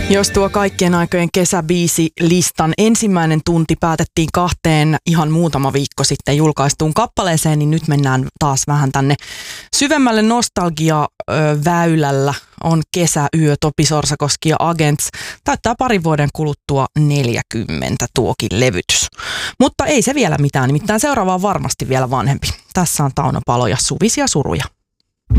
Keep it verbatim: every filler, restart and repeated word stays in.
Jos tuo kaikkien aikojen kesäbiisi-listan ensimmäinen tunti päätettiin kahteen ihan muutama viikko sitten julkaistuun kappaleeseen, niin nyt mennään taas vähän tänne syvemmälle nostalgia-väylällä. On Kesäyö, Topi Sorsakoski ja Agents. Täyttää parin vuoden kuluttua neljäkymmentä tuokin levytys. Mutta ei se vielä mitään, nimittäin seuraava on varmasti vielä vanhempi. Tässä on Tauno Palo ja Suvisia suruja.